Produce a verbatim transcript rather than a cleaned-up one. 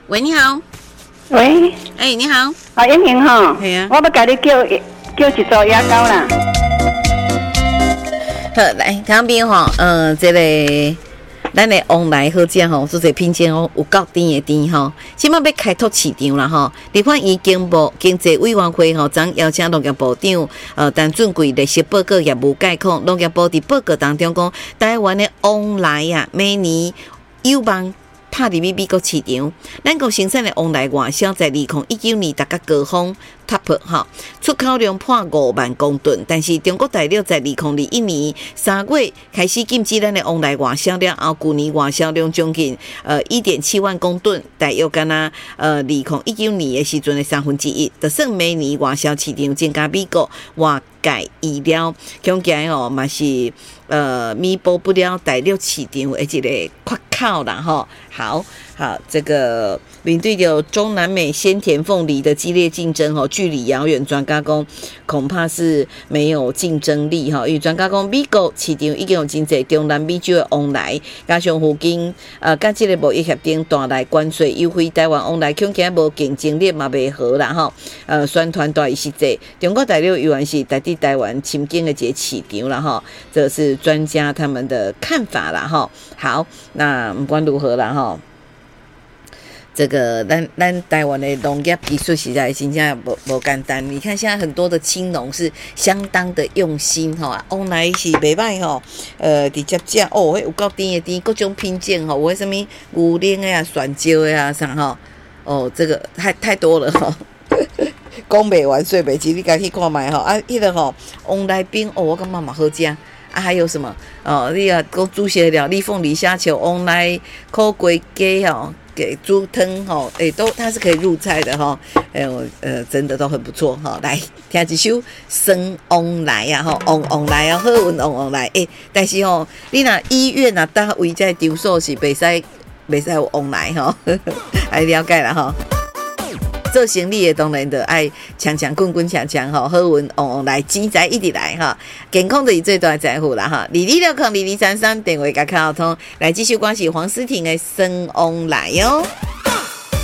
喂，你好。 喂， 哎、欸，你好。 啊，英明哈， 系啊， 我要甲你叫叫一组牙膏啦。 好，来，旁边吼，呃，这个咱的往来好食吼，做者品鉴吼有够甜的甜吼，即马要开拓市场啦吼。立法院经部经济委员会吼，昨邀请农业部长呃陈俊贵列席报告业务概况，农业部伫报告当中讲，台湾的往来啊，每年有望拍入去美国市场，咱国生产的往来外销在二零一九年大家高峰 top 哈，出口量破五万公吨，但是中国大陆在二零二一年三月开始禁止咱的往来外销了后，去年外销量将近呃一点七万公吨，大约敢若呃二零一九年的时阵的三分之一，就算每年外销市场增加美国外界意料，恐惊哦嘛是呃弥补不了大陆市场的一个缺口啦吼。好好，这个面对着中南美鲜甜凤梨的激烈竞争哦，距离遥远，专家讲恐怕是没有竞争力哈。因为专家讲美国市场已经有真侪中南美洲的往来，加上附近呃，甲这个贸易协定带来关税优惠，台湾往来恐惊无竞争力嘛袂好啦吼。呃，宣传大意实际，中国大陆依然是代替台湾侵进的一个市场啦吼，这是专家他们的看法啦吼。好，那不管如何啦吼。这个咱咱台湾的农业技术实在真正无无简单。你看现在很多的青农是相当的用心吼，往来是袂歹吼，呃，直接食哦，迄有够甜的甜，各种品种吼，有迄什么牛奶的啊、酸椒的啊啥吼，哦，这个太太多了吼。讲袂完说袂尽，你家去看卖吼啊，迄个吼往来冰哦，我感觉嘛好食。啊，还有什么？哦，你啊，讲煮些料理凤梨虾球、往来烤龟鸡吼。给猪汤吼，诶、欸，都它是可以入菜的哈，哎、欸，我呃真的都很不错哈。来听一首《生往来》啊，吼，往往来啊，好运往往来。诶、欸，但是吼，你若医院啊，单位在丢数是袂使袂使有往来吼，还了解啦吼。做生意的当然就爱强强滚滚强强吼，好运往往来，钱财一直来哈，健康就是最大的财富啦哈。二二六零二二三三电话甲卡通来继续关系黄思婷的生往来哟。